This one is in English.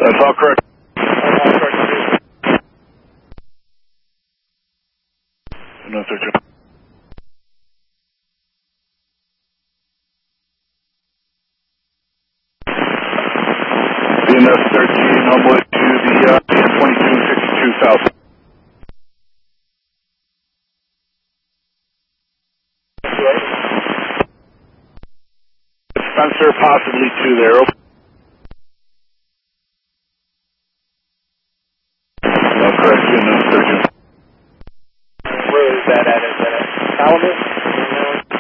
That's all correct. No, sir. BNS 13 Homewood to the 2262 South. Spencer, possibly 2 there.